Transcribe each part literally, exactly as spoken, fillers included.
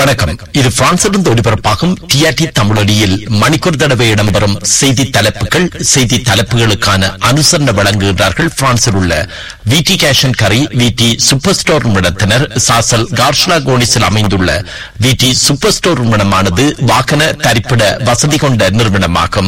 வணக்கம். இது பிரான்சிலிருந்து ஒளிபரப்பாகும் டிஆர்டி தமிழொலியில் மணிக்கூர் தடவை இடம்பெறும் செய்தி தலைப்புகள். செய்தி தலைப்புகளுக்கான அனுசரணை வழங்குகிறார்கள் பிரான்சில் உள்ள விடி கேஷ் அண்ட் கரி விடி சூப்பர் ஸ்டோர் நிறுவனத்தினர். சாசல் கார்ஷ்லா கோனிஸில் அமைந்துள்ள விடி சூப்பர் ஸ்டோர் நிறுவனமானது வாகன தரிப்பிட வசதி கொண்ட நிறுவனமாகும்.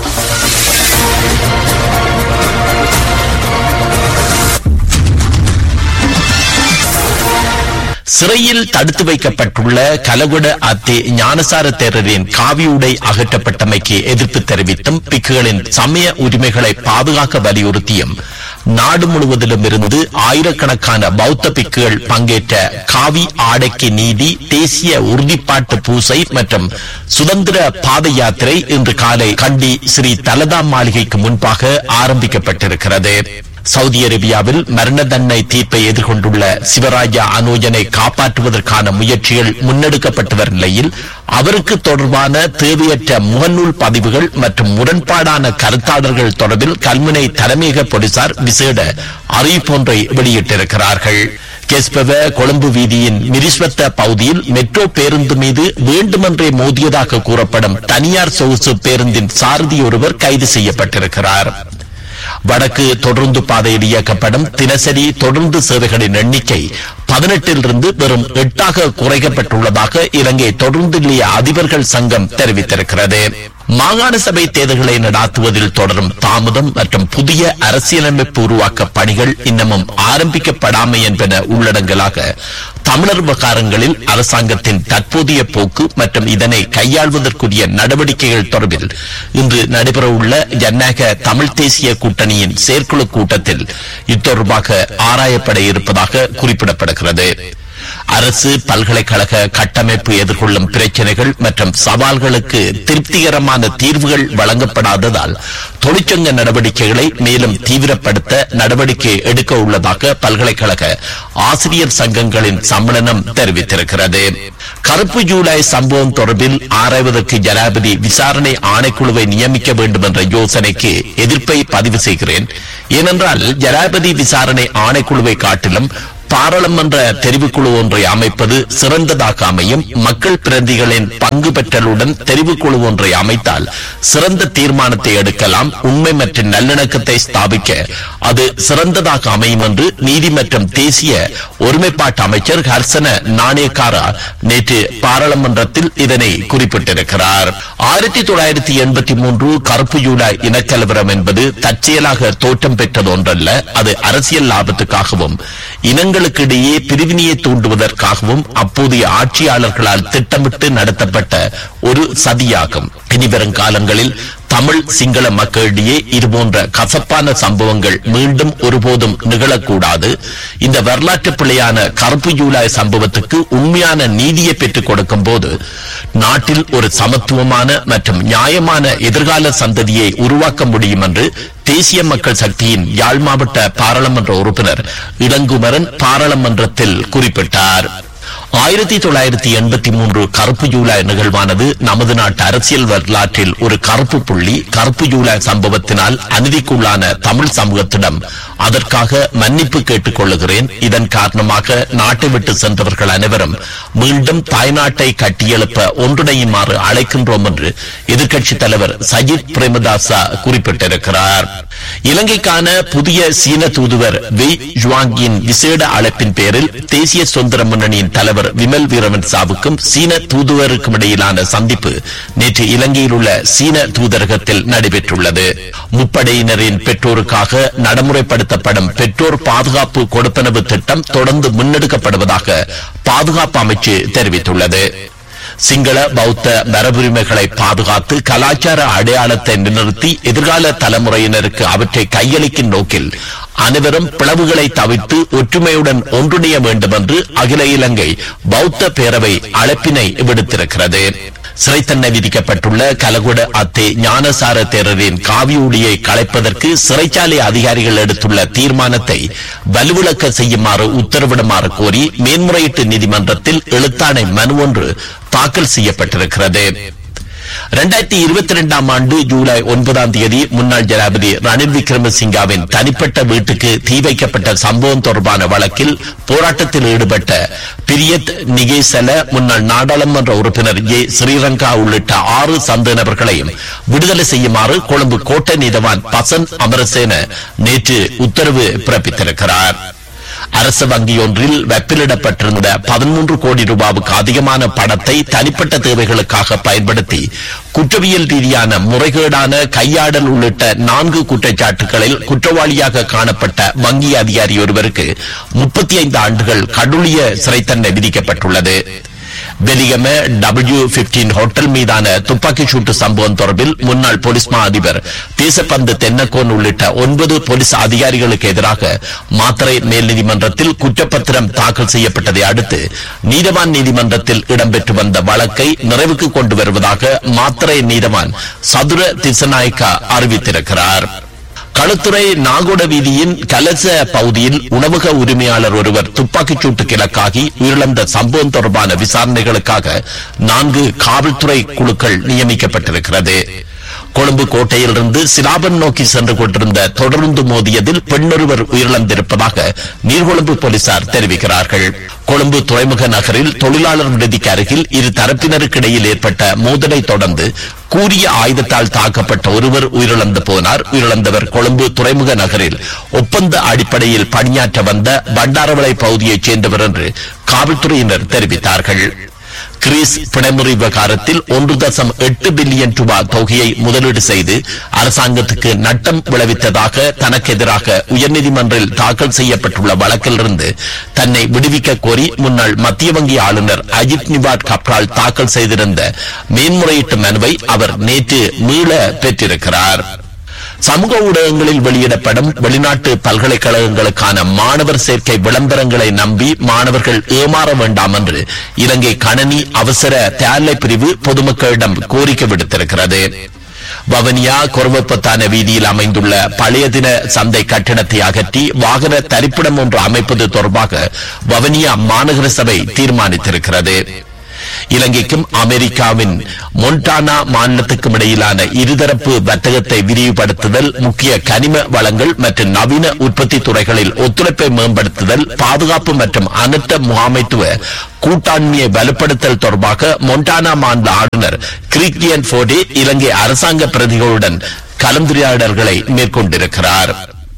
சிறையில் தடுத்து வைக்கப்பட்டுள்ள கலகுட அத்தே ஞானசார தேரரின் காவியுடை அகற்றப்பட்டமைக்கு எதிர்ப்பு தெரிவித்தும் பிக்குகளின் சமய உரிமைகளை பாதுகாக்க வலியுறுத்தியும் நாடு முழுவதிலும் இருந்து ஆயிரக்கணக்கான பௌத்த பிக்குகள் பங்கேற்ற காவி ஆடைக்கு நீதி தேசிய உறுதிப்பாட்டு பூசை மற்றும் சுதந்திர பாத யாத்திரை இன்று காலை கண்டி ஸ்ரீ தலதா மாளிகைக்கு முன்பாக ஆரம்பிக்கப்பட்டிருக்கிறது. சவுதி அரேபியாவில் மரண தண்டனை தீர்ப்பை எதிர்கொண்டுள்ள சிவராஜா அனோஜனை காப்பாற்றுவதற்கான முயற்சிகள் முன்னெடுக்கப்பட்டு வரும் நிலையில் அவருக்கு தொடர்பான தேவையற்ற முகநூல் பதிவுகள் மற்றும் முரண்பாடான கருத்தாளர்கள் தொடர்பில் கல்முனை தலைமையக போலீசார் விசேட அறிவிப்பொன்றை வெளியிட்டிருக்கிறார்கள். கெஸ்பவ கொழும்பு வீதியின் மிரிஸ்வத்த பகுதியில் மெட்ரோ பேருந்து மீது வேண்டுமென்றே மோதியதாக கூறப்படும் தனியார் சொகுசு பேருந்தின் சாரதி ஒருவர் கைது செய்யப்பட்டிருக்கிறார். வடக்கு தொடர்ந்து பாதையில் இயக்கப்படும் தினசரி தொடர்ந்து சேவைகளின் எண்ணிக்கை பதினெட்டிலிருந்து வெறும் எட்டாக குறைக்கப்பட்டுள்ளதாக இலங்கை தொடர்ந்து நிலைய அதிபர்கள் சங்கம் தெரிவித்திருக்கிறது. மாகாண சபை தேர்தல்களை நடாத்துவதில் தொடரும் தாமதம் மற்றும் புதிய அரசியலமைப்பு உருவாக்க பணிகள் இன்னமும் ஆரம்பிக்கப்படாமை என்பன உள்ளடங்கலாக தமிழர் விவகாரங்களில் அரசாங்கத்தின் தற்போதைய போக்கு மற்றும் இதனை கையாள்வதற்குரிய நடவடிக்கைகள் தொடர்பில் இன்று நடைபெறவுள்ள ஜனநாயக தமிழ் தேசிய கூட்டணியின் செயற்குழு கூட்டத்தில் இத்தொடர்பாக ஆராயப்பட இருப்பதாக குறிப்பிடப்படுகிறது. அரசு பல்கலைக்கழக கட்டமைப்பு எதிர்கொள்ளும் பிரச்சனைகள் மற்றும் சவால்களுக்கு திருப்திகரமான தீர்வுகள் வழங்கப்படாததால் தொழிற்சங்க நடவடிக்கைகளை மேலும் தீவிரப்படுத்த நடவடிக்கை எடுக்க உள்ளதாக பல்கலைக்கழக ஆசிரியர் சங்கங்களின் சம்மேளனம் தெரிவித்திருக்கிறது. கருப்பு ஜூலை சம்பவம் தொடர்பில் ஆராய்வதற்கு ஜனாதிபதி விசாரணை ஆணைக்குழுவை நியமிக்க வேண்டும் என்ற யோசனைக்கு எதிர்ப்பை பதிவு செய்கிறேன். ஏனென்றால் ஜனாதிபதி விசாரணை ஆணைக்குழுவை காட்டிலும் பாராளுமன்ற தெரிவுக்குழு ஒன்றை அமைப்பது சிறந்ததாக அமையும். மக்கள் பிரதிகளின் பங்கு பெற்றலுடன் தெரிவுக்குழு ஒன்றை அமைத்தால் சிறந்த தீர்மானத்தை எடுக்கலாம். உண்மை மற்றும் நல்லிணக்கத்தை ஸ்தாபிக்க அது சிறந்ததாக அமையும் என்று நீதி மற்றும் தேசிய ஒருமைப்பாட்டு அமைச்சர் ஹர்சன நாணயக்காரா நேற்று பாராளுமன்றத்தில் இதனை குறிப்பிட்டிருக்கிறார். ஆயிரத்தி தொள்ளாயிரத்தி எண்பத்தி மூன்று கருப்பு ஜூலை இனக்கலவரம் என்பது தற்செயலாக தோற்றம் பெற்றது ஒன்றல்ல. அது அரசியல் லாபத்துக்காகவும் இனங்களுக்கிடையே பிரிவினையை தூண்டுவதற்காகவும் அப்போதைய ஆட்சியாளர்களால் திட்டமிட்டு நடத்தப்பட்ட ஒரு சதியாகும். இனிவரும் காலங்களில் தமிழ் சிங்கள மக்களிடையே இதுபோன்ற கசப்பான சம்பவங்கள் மீண்டும் ஒருபோதும் நிகழக்கூடாது. இந்த வரலாற்று பிழையான கருப்பு ஜூலை சம்பவத்துக்கு உண்மையான நீதியை பெற்றுக் கொடுக்கும் போது நாட்டில் ஒரு சமத்துவமான மற்றும் நியாயமான எதிர்கால சந்ததியை உருவாக்க முடியும் என்று தேசிய மக்கள் சக்தியின் யாழ் மாவட்ட பாராளுமன்ற உறுப்பினர் இளங்குமரன் பாராளுமன்றத்தில் குறிப்பிட்டார். ஆயிரத்தி தொள்ளாயிரத்தி எண்பத்தி மூன்று கருப்பு ஜூலை நிகழ்வானது நமது நாட்டு அரசியல் வரலாற்றில் ஒரு கருப்பு புள்ளி. கருப்பு ஜூலை சம்பவத்தினால் அநீதிக்குள்ளான தமிழ் சமூகத்திடம் அதற்காக மன்னிப்பு கேட்டுக் கொள்ளுகிறேன். இதன் காரணமாக நாட்டை விட்டு சென்றவர்கள் அனைவரும் மீண்டும் தாய்நாட்டை கட்டியெழுப்ப ஒன்றிணையுமாறு அழைக்கின்றோம் என்று எதிர்க்கட்சித் தலைவர் சஜித் பிரேமதாசா குறிப்பிட்டிருக்கிறார். இலங்கைக்கான புதிய சீன தூதுவர் வெய் ஜுவாங்கின் விசேட அழைப்பின் பேரில் தேசிய சுதந்திர முன்னணியின் தலைவர் விமல் வீரவன் சாவுக்கும் சீன தூதுவருக்கும் இடையிலான சந்திப்பு நேற்று இலங்கையில் உள்ள சீன தூதரகத்தில் நடைபெற்றுள்ளது. முப்படையினரின் பெற்றோருக்காக நடைமுறைப்படுத்தப்படும் பெற்றோர் பாதுகாப்பு கொடுப்பனவு திட்டம் தொடர்ந்து முன்னெடுக்கப்படுவதாக பாதுகாப்பு அமைச்சு தெரிவித்துள்ளது. சிங்கள பௌத்த மரபுரிமைகளை பாதுகாத்து கலாச்சார அடையாளத்தை நிறுத்தி எதிர்கால தலைமுறையினருக்கு அவற்றை கையளிக்கும் நோக்கில் அனைவரும் பிளவுகளை தவிர்த்து ஒற்றுமையுடன் ஒன்றிணைய வேண்டும் என்று அகில இலங்கை பௌத்த பேரவை அழைப்பினை விடுத்திருக்கிறது. சிறை தண்டனை விதிக்கப்பட்டுள்ள கலகுட அத்தே ஞானசார தேரரின் காவியுடியை களைப்பதற்கு சிறைச்சாலை அதிகாரிகள் எடுத்துள்ள தீர்மானத்தை வலுவிழக்க செய்யுமாறு உத்தரவிடுமாறு கோரி மேன்முறையீட்டு நீதிமன்றத்தில் எழுத்தாணை மனு ஒன்று தாக்கல் செய்யப்பட்டிருக்கிறது. இரண்டாயிரத்தி இருபத்தி இரண்டாம் ஆண்டு ஜூலை ஒன்பதாம் தேதி முன்னாள் ஜனாதிபதி ரணில் விக்ரமசிங்காவின் தனிப்பட்ட வீட்டுக்கு தீ வைக்கப்பட்ட சம்பவம் தொடர்பான வழக்கில் போராட்டத்தில் ஈடுபட்ட பிரியத் நிகேசல முன்னாள் நாடாளுமன்ற உறுப்பினர் ஏ ஸ்ரீரங்கா உள்ளிட்ட ஆறு சந்தேக நபர்களையும் விடுதலை செய்யுமாறு கொழும்பு கோட்டை நீதவான் பசன் அமரசேன நேற்று உத்தரவு பிறப்பித்திருக்கிறார். அரசு வங்கியொன்றில் வெப்பிலிடப்பட்டிருந்த பதிமூன்று கோடி ரூபாவுக்கு அதிகமான பணத்தை தனிப்பட்ட தேவைகளுக்காக பயன்படுத்தி குற்றவியல் ரீதியான முறைகேடான கையாடல் உள்ளிட்ட நான்கு குற்றச்சாட்டுகளில் குற்றவாளியாக காணப்பட்ட வங்கி அதிகாரி ஒருவருக்கு முப்பத்தி ஐந்து ஆண்டுகள் கடூழிய சிறை தண்டனை விதிக்கப்பட்டுள்ளது. வெலிகம டபிள்யூ பதினைந்து ஹோட்டல் மீதான துப்பாக்கி சூட்டு சம்பவம் தொடர்பில் முன்னாள் போலீஸ் மா அதிபர் தேசப்பந்து தென்னக்கோன் உள்ளிட்ட ஒன்பது போலீஸ் அதிகாரிகளுக்கு எதிராக மாத்தறை மேல் நீதிமன்றத்தில் குற்றப்பத்திரம் தாக்கல் செய்யப்பட்டதை அடுத்து நீதவான் நீதிமன்றத்தில் இடம்பெற்று வந்த வழக்கை நிறைவுக்கு கொண்டு வருவதாக மாத்தறை நீதவான் சதுர திசநாயக்கா அறிவித்திருக்கிறார். களுத்துறை நாகோட வீதியின் கலச பகுதியில் உணவக உரிமையாளர் ஒருவர் துப்பாக்கிச் சூட்டுக்கு இலக்காகி உயிரிழந்த சம்பவம் தொடர்பான விசாரணைகளுக்காக நான்கு காவல்துறை குழுக்கள் நியமிக்கப்பட்டிருக்கிறது. கொழும்பு கோட்டையிலிருந்து சிலாபன் நோக்கி சென்று கொண்டிருந்த தொடர்ந்து மோதியதில் பெண்ணொருவர் உயிரிழந்திருப்பதாக நீர்கொழும்பு போலீசார் தெரிவிக்கிறார்கள். கொழும்பு துறைமுக நகரில் தொழிலாளர் விடுதிக்கு அருகில் இரு தரப்பினருக்கு இடையில் ஏற்பட்ட மோதலை தொடர்ந்து கூறிய ஆயுதத்தால் தாக்கப்பட்ட ஒருவர் உயிரிழந்து போனார். உயிரிழந்தவர் கொழும்பு துறைமுக நகரில் ஒப்பந்த அடிப்படையில் பணியாற்ற வந்த பண்டாரவளை பகுதியைச் சேர்ந்தவர் என்று காவல்துறையினர் தெரிவித்தார்கள். கிரீஸ் பிணைமுறை விவகாரத்தில் ஒன்று தசம் எட்டு பில்லியன் ரூபாய் தொகையை முதலீடு செய்து அரசாங்கத்துக்கு நட்டம் விளைவித்ததாக தனக்கு எதிராக உயர்நீதிமன்றில் தாக்கல் செய்யப்பட்டுள்ள வழக்கிலிருந்து தன்னை விடுவிக்க கோரி முன்னாள் மத்திய வங்கி ஆளுநர் அஜித் நிவாட் கப்ரால் தாக்கல் செய்திருந்த மேன்முறையீட்டு மனுவை அவர் நேற்று மீள பெற்றிருக்கிறார். சமூக ஊடகங்களில் வெளியிடப்படும் வெளிநாட்டு பல்கலைக்கழகங்களுக்கான மாணவர் சேர்க்கை விளம்பரங்களை நம்பி மாணவர்கள் ஏமாற வேண்டாம் என்று இலங்கை கணனி அவசர தயார்நிலை பிரிவு பொதுமக்களிடம் கோரிக்கை விடுத்திருக்கிறது. வவனியா கொரவப்பத்தான வீதியில் அமைந்துள்ள பழைய தின சந்தை கட்டிடத்தை அகற்றி வாகன தரிப்பிடம் ஒன்று அமைப்பது தொடர்பாக வவனியா மாநகர சபை தீர்மானித்திருக்கிறது. இலங்கைக்கும் அமெரிக்காவின் மொன்டானா மாநிலத்துக்கும் இடையிலான இருதரப்பு வர்த்தகத்தை விரிவுபடுத்துதல், முக்கிய கனிம வளங்கள் மற்றும் நவீன உற்பத்தி துறைகளில் ஒத்துழைப்பை மேம்படுத்துதல், பாதுகாப்பு மற்றும் அனர்த்த முகாமைத்துவ கூட்டாண்மையை வலுப்படுத்தல் தொடர்பாக மொன்டானா மாநில ஆளுநர் கிறிஸ்டியன் ஃபோர்டே இலங்கை அரசாங்க பிரதிகளுடன் கலந்துரையாடல்களை மேற்கொண்டிருக்கிறார்.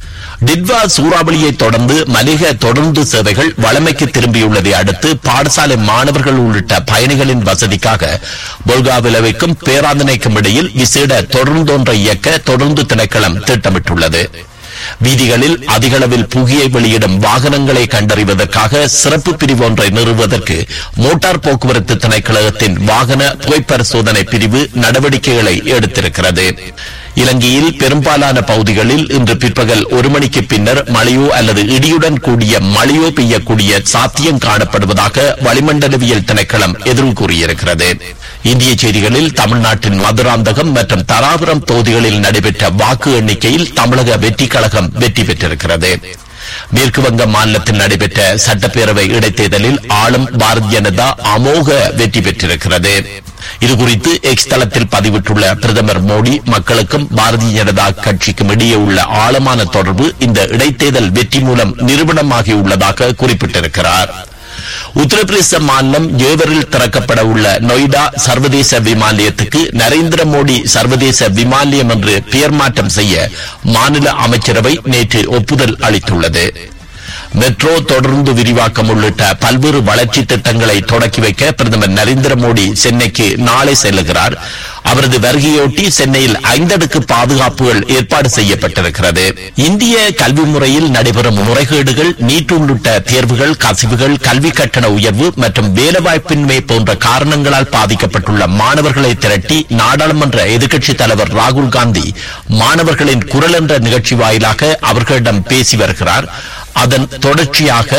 டிட்வா சூறாவளியை தொடர்ந்து மலிக தொடர்ந்து சேவைகள் வளமைக்கு திரும்பியுள்ளதை அடுத்து பாடசாலை மாணவர்கள் உள்ளிட்ட பயணிகளின் வசதிக்காக பொல்காவிலவைக்கும் பேராந்தனைக்கும் இடையில் விசேட தொடர்ந்தொன்றை இயக்க தொடர்ந்து திணைக்களம் திட்டமிட்டுள்ளது. வீதிகளில் அதிகளவில் புகையை வெளியிடும் வாகனங்களை கண்டறிவதற்காக சிறப்பு பிரிவு ஒன்றை நிறுவுவதற்கு மோட்டார் போக்குவரத்து திணைக்களத்தின் வாகன புகைப்பரிசோதனை பிரிவு நடவடிக்கைகளை எடுத்திருக்கிறது. இலங்கையில் பெரும்பாலான பகுதிகளில் இன்று பிற்பகல் ஒரு மணிக்கு பின்னர் மழையோ அல்லது இடியுடன் கூடிய மழையோ பெய்யக்கூடிய சாத்தியம் காணப்படுவதாக வளிமண்டலவியல் திணைக்களம் எதிர்வு கூறியிருக்கிறது. இந்திய செய்திகளில் தமிழ்நாட்டின் மதுராந்தகம் மற்றும் தராபுரம் தொகுதிகளில் நடைபெற்ற வாக்கு எண்ணிக்கையில் தமிழக வெற்றி கழகம் வெற்றி பெற்றிருக்கிறது. மேற்கு வங்க மாநிலத்தில் நடைபெற்ற சட்டப்பேரவை இடைத்தேர்தலில் ஆளும் பாரதிய ஜனதா அமோக வெற்றி பெற்றிருக்கிறது. இதுகுறித்து எக்ஸ் தளத்தில் பதிவிட்டுள்ள பிரதமர் மோடி, மக்களுக்கும் பாரதிய ஜனதா கட்சிக்கும் இடையே உள்ள ஆழமான தொடர்பு இந்த இடைத்தேர்தல் வெற்றி மூலம் நிரூபணமாகியுள்ளதாக குறிப்பிட்டிருக்கிறார். உத்தரப்பிரதேச மாநிலம் ஜேவரில் திறக்கப்பட உள்ள நொய்டா சர்வதேச விமான நிலையத்துக்கு நரேந்திர மோடி சர்வதேச விமான நிலையம் என்று பெயர் மாற்றம் செய்ய மாநில அமைச்சரவை நேற்று ஒப்புதல் அளித்துள்ளது. மெட்ரோ தொடர்ந்து விரிவாக்கம் உள்ளிட்ட பல்வேறு வளர்ச்சி திட்டங்களை தொடக்கி வைக்க பிரதமர் நரேந்திர மோடி சென்னைக்கு நாளை செல்லுகிறார். அவரது வருகையொட்டி சென்னையில் ஐந்தடுக்கு பாதுகாப்புகள் ஏற்பாடு செய்யப்பட்டிருக்கிறது. இந்திய கல்வி முறையில் நடைபெறும் முறைகேடுகள், நீட் உள்ளிட்ட தேர்வுகள், கசிவுகள், கல்வி கட்டண உயர்வு மற்றும் வேலைவாய்ப்பின்மை போன்ற காரணங்களால் பாதிக்கப்பட்டுள்ள மாணவர்களை திரட்டி நாடாளுமன்ற எதிர்க்கட்சித் தலைவர் ராகுல் காந்தி மாணவர்களின் குரல் என்ற நிகழ்ச்சி வாயிலாக அவர்களிடம் பேசி வருகிறார். அதன் தொடர்ச்சியாக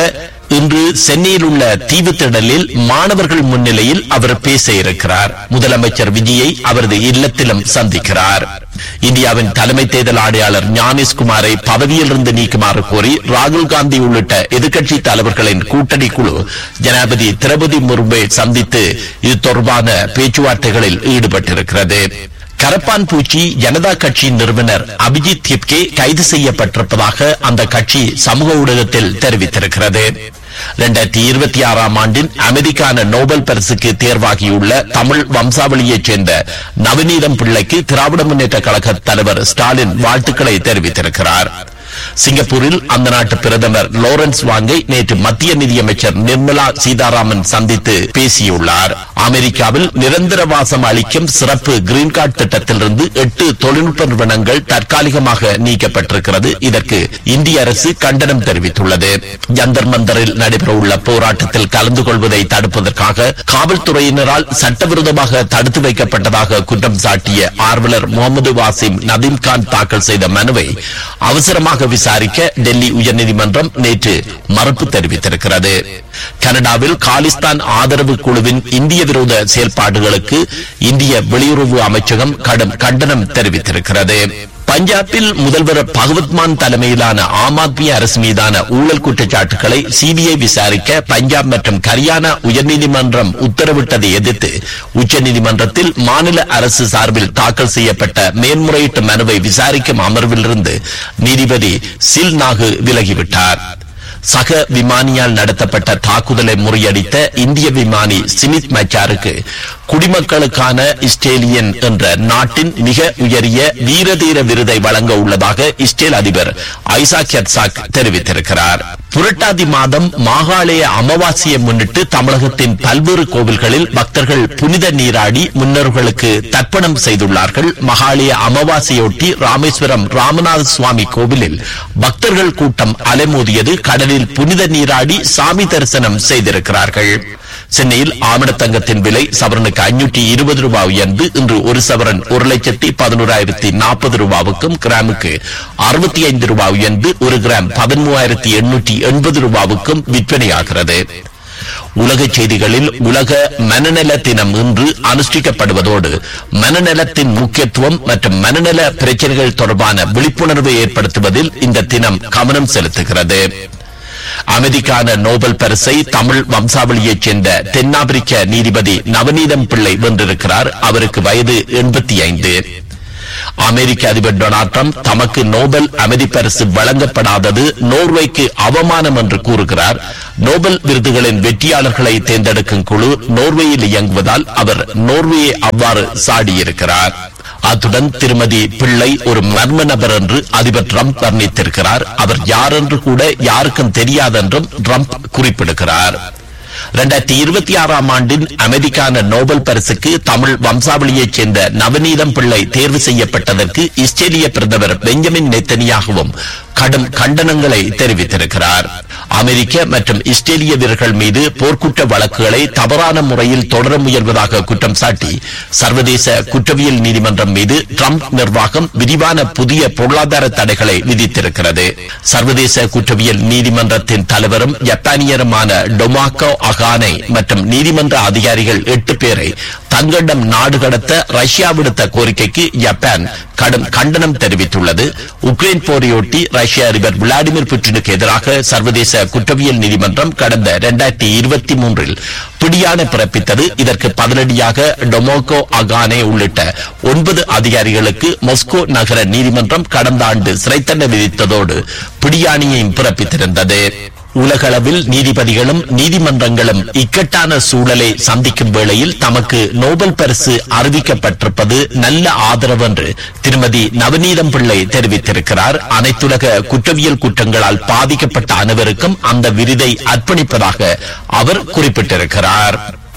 இன்று சென்னையில் உள்ள தீவுத்திடலில் மாணவர்கள் முன்னிலையில் அவர் பேச இருக்கிறார். முதலமைச்சர் விஜயை அவரது இல்லத்திலும் சந்திக்கிறார். இந்தியாவின் தலைமை தேர்தல் ஆணையாளர் ஞானேஷ்குமாரை பதவியிலிருந்து நீக்குமாறு கோரி ராகுல் காந்தி உள்ளிட்ட எதிர்க்கட்சி தலைவர்களின் கூட்டணி குழு ஜனாதிபதி திரௌபதி முர்முவை சந்தித்து இது தொடர்பான பேச்சுவார்த்தைகளில் ஈடுபட்டிருக்கிறது. கரப்பான் பூச்சி ஜனதா கட்சியின் நிறுவனர் அபிஜித் திப்கே கைது செய்யப்பட்டிருப்பதாக அந்த கட்சி சமூக ஊடகத்தில் தெரிவித்திருக்கிறது. இரண்டாயிரத்தி இருபத்தி ஆறாம் ஆண்டின் அமெரிக்கான நோபல் பரிசுக்கு தேர்வாகியுள்ள தமிழ் வம்சாவளியைச் சேர்ந்த நவநீதம் பிள்ளைக்கு திராவிட முன்னேற்ற கழக தலைவர் ஸ்டாலின் வாழ்த்துக்களை தெரிவித்திருக்கிறார். சிங்கப்பூரில் அந்த நாட்டு பிரதமர் லாரன்ஸ் வாங்கை நேற்று மத்திய நிதியமைச்சர் நிர்மலா சீதாராமன் சந்தித்து பேசியுள்ளார். அமெரிக்காவில் நிரந்தர வாசம் அளிக்கும் சிறப்பு கிரீன் கார்டு திட்டத்திலிருந்து எட்டு தொழில்நுட்ப நிறுவனங்கள் தற்காலிகமாக நீக்கப்பட்டிருக்கிறது. இதற்கு இந்திய அரசு கண்டனம் தெரிவித்துள்ளது. ஜந்தர் மந்தரில் நடைபெறவுள்ள போராட்டத்தில் கலந்து கொள்வதை தடுப்பதற்காக காவல்துறையினரால் சட்டவிரோதமாக தடுத்து வைக்கப்பட்டதாக குற்றம் சாட்டிய ஆர்வலர் முகமது வாசிம் நதீம் கான் தாக்கல் செய்த மனுவை அவசரமாக விசாரிக்க டெல்லி உயர்நீதிமன்றம் நேற்று மறுப்பு தெரிவித்திருக்கிறது. கனடாவில் காலிஸ்தான் ஆதரவு குழுவின் இந்திய விரோத செயல்பாடுகளுக்கு இந்திய வெளியுறவு அமைச்சகம் கடும் கண்டனம் தெரிவித்திருக்கிறது. பஞ்சாபில் முதல்வர் பகவத்மான் தலைமையிலான ஆம் ஆத்மி அரசு மீதான ஊழல் குற்றச்சாட்டுகளை சிபிஐ விசாரிக்க பஞ்சாப் மற்றும் ஹரியானா உயர்நீதிமன்றம் உத்தரவிட்டதை எதிர்த்து உச்சநீதிமன்றத்தில் மாநில அரசு சார்பில் தாக்கல் செய்யப்பட்ட மேன்முறையீட்டு மனுவை விசாரிக்கும் அமர்விலிருந்து நீதிபதி சில் நாகு விலகிவிட்டார். சக விமானியால் நடத்தப்பட்ட தாக்குதலை முறியடித்த இந்திய விமானி சிமித் மச்சாருக்கு குடிமக்களுக்கான இஸ்ரேலியன் என்ற நாட்டின் மிக உயரிய வீரதீர விருதை வழங்க உள்ளதாக இஸ்ரேல் அதிபர் ஐசாக் ஹெர்சாக் தெரிவித்திருக்கிறார். புரட்டாதி மாதம் மாகாளய அமாவாசையை முன்னிட்டு தமிழகத்தின் பல்வேறு கோவில்களில் பக்தர்கள் புனித நீராடி முன்னோர்களுக்கு தர்ப்பணம் செய்துள்ளார்கள். மகாளய அமாவாசையொட்டி ராமேஸ்வரம் ராமநாத சுவாமி கோவிலில் பக்தர்கள் கூட்டம் அலைமோதியது. கடலில் புனித நீராடி சாமி தரிசனம் செய்திருக்கிறார்கள். சென்னையில் ஆமணத்தங்கத்தின் விலை சவரனுக்கு ஐநூற்றி இருபது ரூபாய் உயர்ந்து இன்று ஒரு சவரன் ஒரு லட்சத்தி பதினோராயிரத்தி நாற்பது ரூபாவுக்கும் கிராமுக்கு அறுபத்தி ஐந்து ரூபாய் உயர்ந்து ஒரு கிராம் பதிமூவாயிரத்தி எண்ணூற்றி எண்பது ரூபாவுக்கும் விற்பனையாகிறது. உலக செய்திகளில் உலக மனநல தினம் இன்று அனுஷ்டிக்கப்படுவதோடு மனநலத்தின் முக்கியத்துவம் மற்றும் மனநல பிரச்சனைகள் தொடர்பான விழிப்புணர்வை ஏற்படுத்துவதில் இந்த தினம் கவனம் செலுத்துகிறது. அமெரிக்கான நோபல் பரிசை தமிழ் வம்சாவளியைச் சேர்ந்த தென்னாப்பிரிக்க நீதிபதி நவநீதம் பிள்ளை வென்றிருக்கிறார். அவருக்கு வயது எண்பத்தி ஐந்து. அமெரிக்க அதிபர் டொனால்ட் ட்ரம்ப் தமக்கு நோபல் அமைதி பரிசு வழங்கப்படாதது நோர்வேக்கு அவமானம் என்று கூறுகிறார். நோபல் விருதுகளின் வெற்றியாளர்களை தேர்ந்தெடுக்கும் குழு நோர்வேயில் இயங்குவதால் அவர் நோர்வேயை அவ்வாறு சாடியிருக்கிறார். அத்துடன் திருமதி பிள்ளை ஒரு மர்ம நபர் என்று அதிபர் ட்ரம்ப் வர்ணித்திருக்கிறார். அவர் யார் என்று கூட யாருக்கும் தெரியாதென்றும் ட்ரம்ப் குறிப்பிடுகிறார். இரண்டாயிரத்தி இருபத்தி ஆறாம் ஆண்டின் அமெரிக்கான நோபல் பரிசுக்கு தமிழ் வம்சாவளியைச் சேர்ந்த நவநீதம் பிள்ளை தேர்வு செய்யப்பட்டதற்கு இஸ்ரேலிய பிரதமர் பெஞ்சமின் நெத்தனியாகவும் கடும் கண்டனங்களை தெரிவித்திருக்கிறார். அமெரிக்க மற்றும் இஸ்ரேலிய வீரர்கள் மீது போர்க்குற்ற வழக்குகளை தவறான முறையில் தொடர முயல்வதாக குற்றம் சாட்டி சர்வதேச குற்றவியல் நீதிமன்றம் மீது ட்ரம்ப் நிர்வாகம் விரிவான புதிய பொருளாதார தடைகளை விதித்திருக்கிறது. சர்வதேச குற்றவியல் நீதிமன்றத்தின் தலைவரும் ஜப்பானியருமான டொமாக்கோ அகானே மற்றும் நீதிமன்ற அதிகாரிகள் எட்டு பேரை தங்களிடம் நாடு கடத்த ரஷ்யா விடுத்த கோரிக்கைக்கு ஜப்பான் கடும் கண்டனம் தெரிவித்துள்ளது. உக்ரைன் போரையொட்டி ரஷ்ய அதிபர் விளாடிமிர் புட்டினுக்கு எதிராக சர்வதேச குற்றவியல் நீதிமன்றம் கடந்த இரண்டாயிரத்தி இருபத்தி மூன்றில் பிடியாணை பிறப்பித்தது. இதற்கு பதிலடியாக டொமோகோ அகானே உள்ளிட்ட ஒன்பது அதிகாரிகளுக்கு மாஸ்கோ நகர நீதிமன்றம் கடந்த ஆண்டு சிறை தண்டனை விதித்ததோடு பிடியாணையையும் பிறப்பித்திருந்தது. உலகளவில் நீதிபதிகளும் நீதிமன்றங்களும் இக்கட்டான சூழலை சந்திக்கும் வேளையில் தமக்கு நோபல் பரிசு அறிவிக்கப்பட்டிருப்பது நல்ல ஆதரவு என்று திருமதி நவநீதம் பிள்ளை தெரிவித்திருக்கிறார். அனைத்துலக குற்றவியல் குற்றங்களால் பாதிக்கப்பட்ட அனைவருக்கும் அந்த விருதை அர்ப்பணிப்பதாக அவர் குறிப்பிட்டிருக்கிறார்.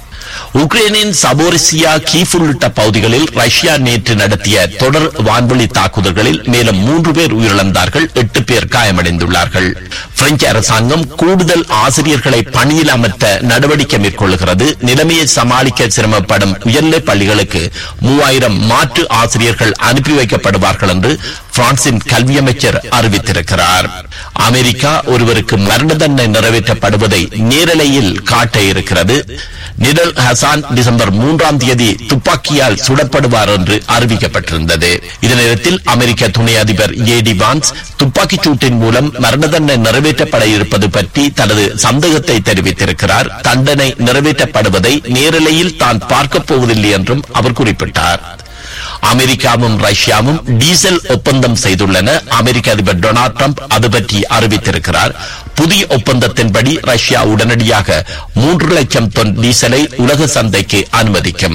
உக்ரைனின் சபோரிசியா கீவ் உள்ளிட்ட பகுதிகளில் ரஷ்யா நேற்று நடத்திய தொடர் வான்வழி தாக்குதல்களில் மேலும் மூன்று பேர் உயிரிழந்தார்கள், எட்டு பேர் காயமடைந்துள்ளார்கள். பிரெஞ்சு அரசாங்கம் கூடுதல் ஆசிரியர்களை பணியில் அமர்த்த நடவடிக்கை மேற்கொள்கிறது. நிலைமையை சமாளிக்க சிரமப்படும் உயர்நிலை பள்ளிகளுக்கு மூவாயிரம் மாற்று ஆசிரியர்கள் அனுப்பி வைக்கப்படுவார்கள் என்று பிரான்சின் கல்வி அமைச்சர் அறிவித்திருக்கிறார். அமெரிக்கா ஒருவருக்கு மரண தண்டனை நிறைவேற்றப்படுவதை நேரலையில் காட்ட இருக்கிறது. நிடல் ஹசான் டிசம்பர் மூன்றாம் தேதி துப்பாக்கியால் சுடப்படுவார் என்று அறிவிக்கப்பட்டிருந்தது. இதே நேரத்தில் அமெரிக்க துணை அதிபர் ஏ டி வான்ஸ் துப்பாக்கிச் சூட்டின் மூலம் மரண தண்டனை நிறைவேற்றப்பட இருப்பது பற்றி தனது சந்தேகத்தை தெரிவித்திருக்கிறார். தண்டனை நிறைவேற்றப்படுவதை நேரலையில் தான் பார்க்கப் போவதில்லை என்றும் அவர் குறிப்பிட்டார். அமெரிக்காவும் ரஷ்யாவும் டீசல் ஒப்பந்தம் செய்துள்ளன. அமெரிக்க அதிபர் டொனால்ட் ட்ரம்ப் அது பற்றி அறிவித்திருக்கிறார். புதிய ஒப்பந்தத்தின்படி ரஷ்யா உடனடியாக மூன்று லட்சம் தொன் டீசலை உலக சந்தைக்கு அனுமதிக்கும்.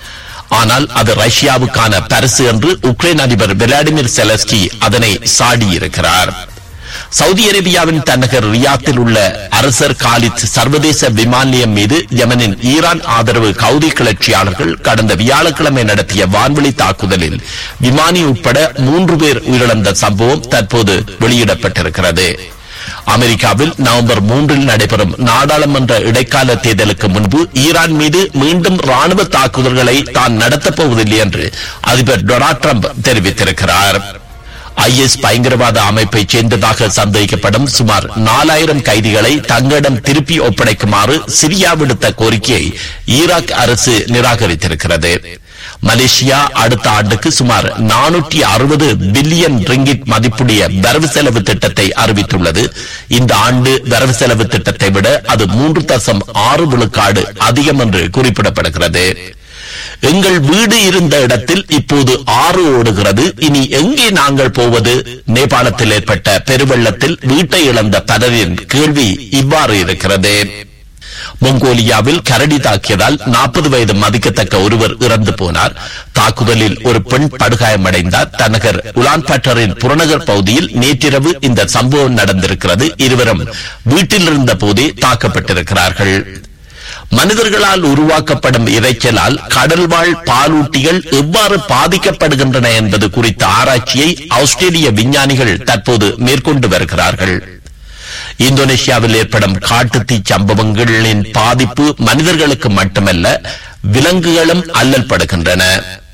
ஆனால் அது ரஷ்யாவுக்கான பரிசு என்று உக்ரைன் அதிபர் விளாடிமிர் செலஸ்கி அதனை சாடியிருக்கிறார். சவுதி அரேபியாவின் தலைநகர் ரியாத்தில் உள்ள அரசர் காலித் சர்வதேச விமான நிலையம் மீது யமனின் ஈரான் ஆதரவு கவுதி கிளர்ச்சியாளர்கள் கடந்த வியாழக்கிழமை நடத்திய வான்வழி தாக்குதலில் விமானி உட்பட மூன்று பேர் உயிரிழந்த சம்பவம் தற்போது வெளியிடப்பட்டிருக்கிறது. அமெரிக்காவில் நவம்பர் மூன்றில் நடைபெறும் நாடாளுமன்ற இடைக்கால தேர்தலுக்கு முன்பு ஈரான் மீது மீண்டும் ராணுவ தாக்குதல்களை தான் நடத்தப் போவதில்லை என்று அதிபர் டொனால்ட் ட்ரம்ப் தெரிவித்திருக்கிறார். ஐ எஸ் பயங்கரவாத அமைப்பை சேர்ந்ததாக சந்தேகிக்கப்படும் சுமார் நாலாயிரம் கைதிகளை தங்களிடம் திருப்பி ஒப்படைக்குமாறு சிரியா விடுத்த கோரிக்கையை ஈராக் அரசு நிராகரித்திருக்கிறது. மலேசியா அடுத்த ஆண்டுக்கு சுமார் நானூற்றி அறுபது பில்லியன் ரிங்கிட் மதிப்புடைய வரவு செலவு திட்டத்தை அறிவித்துள்ளது. இந்த ஆண்டு வரவு செலவு திட்டத்தை விட அது மூன்று தசம் ஆறு விழுக்காடு அதிகம் என்று குறிப்பிடப்படுகிறது. எங்கள் வீடு இருந்த இடத்தில் இப்போது ஆறு ஓடுகிறது, இனி எங்கே நாங்கள் போவது? நேபாளத்தில் ஏற்பட்ட பெருவெள்ளத்தில் வீட்டை இழந்த பலரின் கேள்வி இவ்வாறு இருக்கிறது. மங்கோலியாவில் கரடி தாக்கியதால் நாற்பது வயது மதிக்கத்தக்க ஒருவர் இறந்து போனார். தாக்குதலில் ஒரு பெண் படுகாயமடைந்தார். தலைநகர் உலான்பட்டரின் புறநகர் பகுதியில் நேற்றிரவு இந்த சம்பவம் நடந்திருக்கிறது. இருவரும் வீட்டில் இருந்த போதே தாக்கப்பட்டிருக்கிறார்கள். மனிதர்களால் உருவாக்கப்படும் இரைச்சலால் கடல்வாழ் பாலூட்டிகள் எவ்வாறு பாதிக்கப்படுகின்றன என்பது குறித்த ஆராய்ச்சியை ஆஸ்திரேலிய விஞ்ஞானிகள் தற்போது மேற்கொண்டு வருகிறார்கள். இந்தோனேஷியாவில் ஏற்படும் காட்டுத்தீ சம்பவங்களின் பாதிப்பு மனிதர்களுக்கு மட்டுமல்ல, விலங்குகளும் அல்லல் படுகின்றன.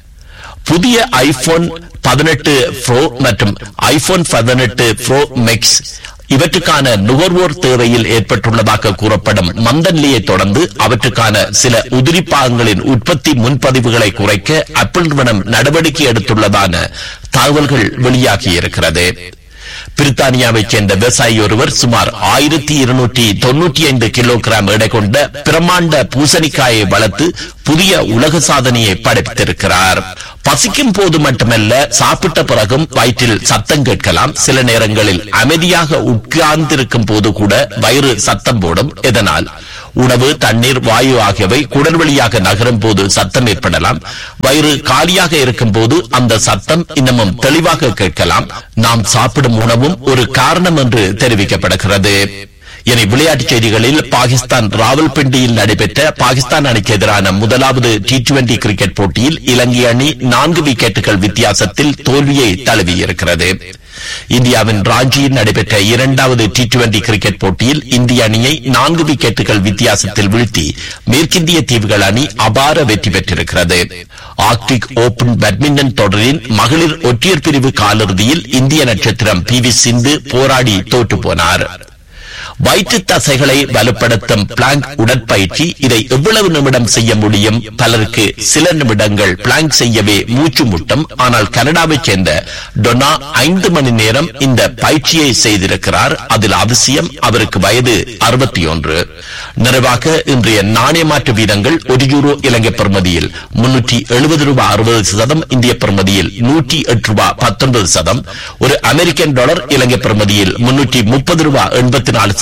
புதிய ஐபோன் பதினெட்டு ப்ரோ மற்றும் ஐபோன் பதினெட்டு ப்ரோ மேக்ஸ் இவற்றுக்கான நுகர்வோர் தேவையில் ஏற்பட்டுள்ளதாக கூறப்படும் மந்தநிலையை தொடர்ந்து அவற்றுக்கான சில உதிரி பாகங்களின் உற்பத்தி முன்பதிவுகளை குறைக்க ஆப்பிள் நிறுவனம் நடவடிக்கை எடுத்துள்ளதான தகவல்கள் வெளியாகியிருக்கிறது. பிரித்தானியாவைச் சேர்ந்த விவசாயி ஒருவர் சுமார் ஆயிரத்தி இருநூற்றி தொன்னூற்றி ஐந்து கிலோகிராம் எடை கொண்ட பிரமாண்ட பூசணிக்காயை வளர்த்து புதிய உலக சாதனையை படைத்திருக்கிறார். பசிக்கும் போது மட்டுமல்ல, சாப்பிட்ட பிறகும் வயிற்றில் சத்தம் கேட்கலாம். சில நேரங்களில் அமைதியாக உட்கார்ந்திருக்கும் போது கூட வயிறு சத்தம் போடும். இதனால் உணவு, தண்ணீர், வாயு ஆகியவை குடல் வழியாக நகரும் போது சத்தம் ஏற்படலாம். வயிறு காலியாக இருக்கும் போது அந்த சத்தம் இன்னமும் தெளிவாக கேட்கலாம். நாம் சாப்பிடும் உணவும் ஒரு காரணம் என்று தெரிவிக்கப்படுகிறது. இனி விளையாட்டுச் செய்திகளில் பாகிஸ்தான் ராவல்பிண்டியில் நடைபெற்ற பாகிஸ்தான் அணிக்கு எதிரான முதலாவது டி டுவெண்டி கிரிக்கெட் போட்டியில் இலங்கை அணி நான்கு விக்கெட்டுகள் வித்தியாசத்தில் தோல்வியை தழுவியிருக்கிறது. இந்தியாவின் ராஞ்சியில் நடைபெற்ற இரண்டாவது டி டுவெண்டி கிரிக்கெட் போட்டியில் இந்திய அணியை நான்கு விக்கெட்டுகள் வித்தியாசத்தில் வீழ்த்தி மேற்கிந்திய தீவுகள் அணி அபார வெற்றி பெற்றிருக்கிறது. ஆர்க்டிக் ஓபன் பேட்மிண்டன் தொடரின் மகளிர் ஒற்றையர் பிரிவு காலிறுதியில் இந்திய நட்சத்திரம் பி வி சிந்து போராடி தோற்று போனார். வயிற்று தசைகளை வலுப்படுத்தும் பிளாங்க் உடற்பயிற்சி, இதை எவ்வளவு நிமிடம் செய்ய முடியும்? பலருக்கு சில நிமிடங்கள் பிளாங்க் செய்யவே மூச்சு முட்டும். ஆனால் கனடாவைச் சேர்ந்த டொனா ஐந்து மணி நேரம் இந்த பயிற்சியை செய்திருக்கிறார். அதில் அவசியம் அவருக்கு வயது அறுபத்தி ஒன்று. நிறைவாக இன்றைய நாணய மாற்று வீதங்கள்: ஒரு யூரோ இலங்கை பெறுமதியில் முன்னூற்றி எழுபது ரூபாய் அறுபது சதம், இந்திய பெறுமதியில் நூற்றி எட்டு ரூபாய் பத்தொன்பது சதம். ஒரு அமெரிக்கன் டாலர் இலங்கை பெறுமதியில் முன்னூற்றி முப்பது ரூபாய் எண்பத்தி நாலு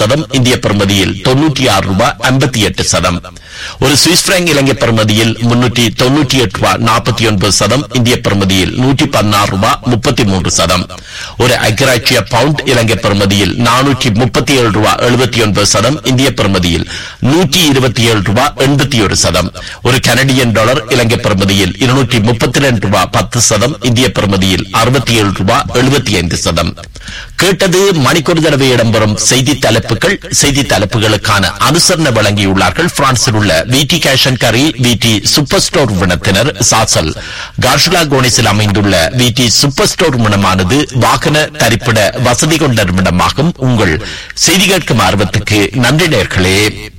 சதம் இந்திய பெறுமதியில் தொன்னூற்றி ஆறு ரூபாய் ஐம்பத்தி எட்டு சதம். ஒரு சுவிஸ் பிராங்க் இலங்கை பெறுமதியில் முன்னூற்றி தொன்னூற்றி எட்டு ரூபாய் நாற்பத்தி ஒன்பது சதம் இந்திய பெறுமதியில் நூற்றி பதினாறு ரூபாய் முப்பத்தி மூன்று சதம். ஒரு ஐக்கிய பவுண்ட் இலங்கை பெறுமதியில் நானூற்றி முப்பத்தி ஏழு ரூபாய் எழுபத்தி ஒன்பது சதம் இந்திய பெறுமதியில் நூற்றி இருபத்தி ஏழு ரூபாய் எண்பத்தி ஒரு சதம். ஒரு கனடியன் டாலர் இலங்கை பெறுமதியில் இருநூற்றி முப்பத்தி இரண்டு ரூபாய் பத்து சதம் இந்திய பெறுமதியில் அறுபத்தி ஏழு ரூபாய் எழுபத்தி ஐந்து சதம். கேட்டது மணிக்கொரு தடவை இடம்பெறும் செய்தி தலைப்புகள். செய்தி தலைப்புகளுக்கான அனுசரணை வழங்கியுள்ளார்கள் பிரான்சில் உள்ள விடி கேஷ் அண்ட் கரி விடி சூப்பர் ஸ்டோர் நிறுவனத்தினர். சாசல் கார்ஷுலா கோனிஸில் அமைந்துள்ள விடி சூப்பர் ஸ்டோர் நிறுவனமானது வாகன தரிப்பிட வசதி கொண்ட நிறுவனமாகும். உங்கள் செய்தி கேட்கும் ஆர்வத்துக்கு நன்றி நேயர்களே.